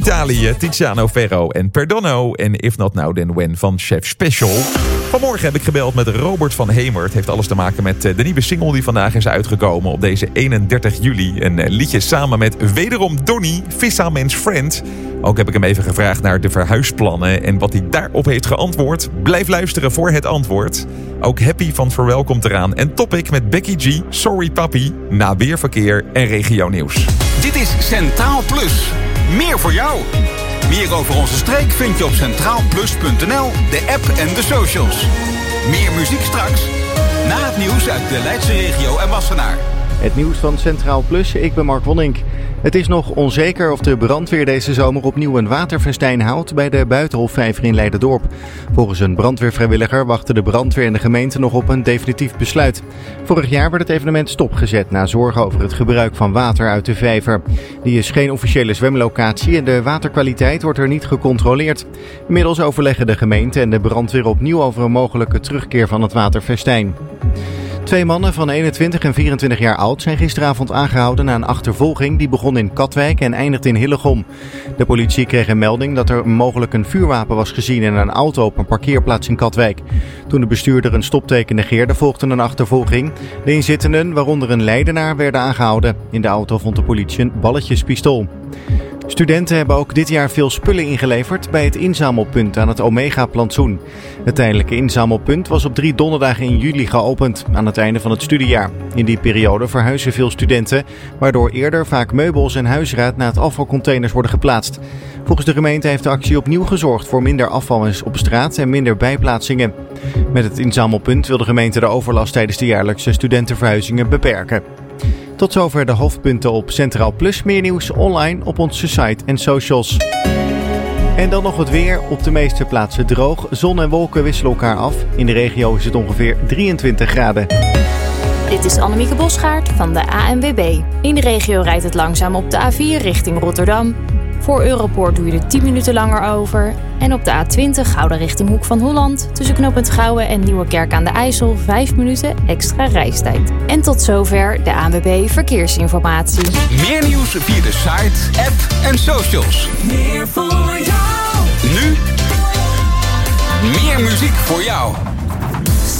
Italië, Tiziano Ferro en Perdono en If Not Now Then When van Chef Special. Vanmorgen heb ik gebeld met Robert van Hemert. Het heeft alles te maken met de nieuwe single die vandaag is uitgekomen op deze 31 juli. Een liedje samen met wederom Donny, Fisherman's Friend. Ook heb ik hem even gevraagd naar de verhuisplannen en wat hij daarop heeft geantwoord. Blijf luisteren voor het antwoord. Ook Happy van Verwel komt eraan en Topic met Becky G, Sorry Papi, na weerverkeer en regionieuws. Dit is Centraal Plus. Meer voor jou. Meer over onze streek vind je op centraalplus.nl, de app en de socials. Meer muziek straks, na het nieuws uit de Leidse regio en Wassenaar. Het nieuws van Centraal Plus, ik ben Mark Wonink. Het is nog onzeker of de brandweer deze zomer opnieuw een waterfestijn houdt bij de Buitenhofvijver in Leiderdorp. Volgens een brandweervrijwilliger wachten de brandweer en de gemeente nog op een definitief besluit. Vorig jaar werd het evenement stopgezet na zorgen over het gebruik van water uit de vijver. Die is geen officiële zwemlocatie en de waterkwaliteit wordt er niet gecontroleerd. Inmiddels overleggen de gemeente en de brandweer opnieuw over een mogelijke terugkeer van het waterfestijn. 2 mannen van 21 en 24 jaar oud zijn gisteravond aangehouden na een achtervolging die begon in Katwijk en eindigt in Hillegom. De politie kreeg een melding dat er mogelijk een vuurwapen was gezien in een auto op een parkeerplaats in Katwijk. Toen de bestuurder een stopteken negeerde, volgde een achtervolging. De inzittenden, waaronder een Leidenaar, werden aangehouden. In de auto vond de politie een balletjespistool. Studenten hebben ook dit jaar veel spullen ingeleverd bij het inzamelpunt aan het Omega-plantsoen. Het tijdelijke inzamelpunt was op 3 donderdagen in juli geopend, aan het einde van het studiejaar. In die periode verhuizen veel studenten, waardoor eerder vaak meubels en huisraad naar het afvalcontainers worden geplaatst. Volgens de gemeente heeft de actie opnieuw gezorgd voor minder afval op straat en minder bijplaatsingen. Met het inzamelpunt wil de gemeente de overlast tijdens de jaarlijkse studentenverhuizingen beperken. Tot zover de hoofdpunten op Centraal Plus. Meer nieuws online op onze site en socials. En dan nog het weer. Op de meeste plaatsen droog. Zon en wolken wisselen elkaar af. In de regio is het ongeveer 23 graden. Dit is Annemieke Bosgaard van de ANWB. In de regio rijdt het langzaam op de A4 richting Rotterdam. Voor Europoort doe je er 10 minuten langer over. En op de A20 Gouda richting Hoek van Holland. Tussen knooppunt Gouwen en Nieuwekerk aan de IJssel 5 minuten extra reistijd. En tot zover de ANWB Verkeersinformatie. Meer nieuws via de site, app en socials. Meer voor jou. Nu meer muziek voor jou.